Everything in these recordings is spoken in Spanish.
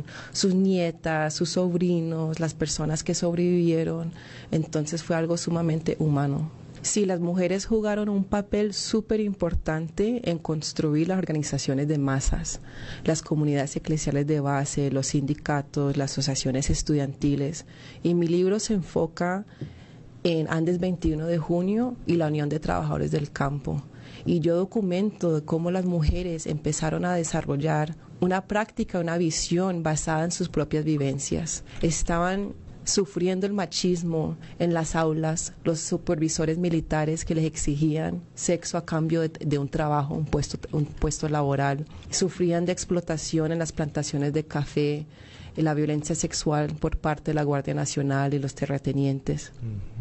con sus nietas, sus sobrinos, las personas que sobrevivieron. Entonces fue algo sumamente humano. Sí, las mujeres jugaron un papel súper importante en construir las organizaciones de masas, las comunidades eclesiales de base, los sindicatos, las asociaciones estudiantiles. Y mi libro se enfoca en Andes 21 de junio y la Unión de Trabajadores del Campo. Y yo documento de cómo las mujeres empezaron a desarrollar una práctica, una visión basada en sus propias vivencias. Estaban sufriendo el machismo en las aulas, los supervisores militares que les exigían sexo a cambio de un trabajo, un puesto laboral. Sufrían de explotación en las plantaciones de café, la violencia sexual por parte de la Guardia Nacional y los terratenientes.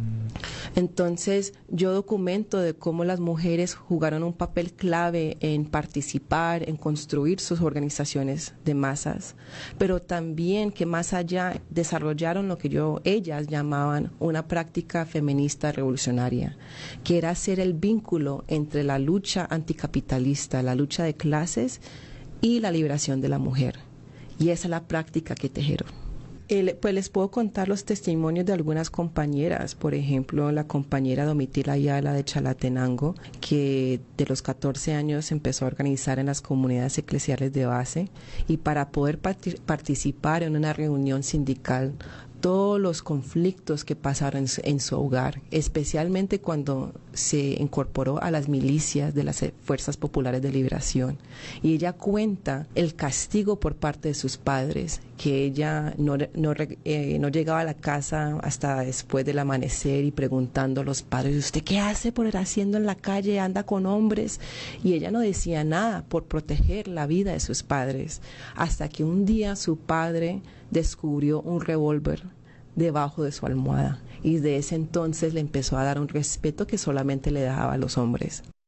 Entonces, yo documento de cómo las mujeres jugaron un papel clave en participar, en construir sus organizaciones de masas, pero también que más allá desarrollaron lo que ellas llamaban una práctica feminista revolucionaria, que era hacer el vínculo entre la lucha anticapitalista, la lucha de clases y la liberación de la mujer. Y esa es la práctica que tejieron. Pues les puedo contar los testimonios de algunas compañeras, por ejemplo, la compañera Domitila Ayala de Chalatenango, que de los 14 años empezó a organizar en las comunidades eclesiales de base, y para poder participar en una reunión sindical, todos los conflictos que pasaron en su hogar, especialmente cuando se incorporó a las milicias de las Fuerzas Populares de Liberación. Y ella cuenta el castigo por parte de sus padres, que ella no llegaba a la casa hasta después del amanecer y preguntando a los padres, ¿usted qué hace por ir haciendo en la calle? ¿Anda con hombres? Y ella no decía nada por proteger la vida de sus padres, hasta que un día su padre descubrió un revólver debajo de su almohada, y de ese entonces le empezó a dar un respeto que solamente le daba a los hombres.